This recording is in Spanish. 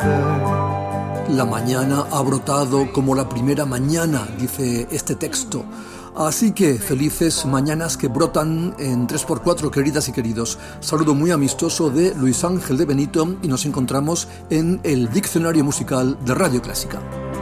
La mañana ha brotado como la primera mañana, dice este texto. Así que felices mañanas que brotan en 3x4, queridas y queridos. Saludo muy amistoso de Luis Ángel de Benito y nos encontramos en el Diccionario Musical de Radio Clásica.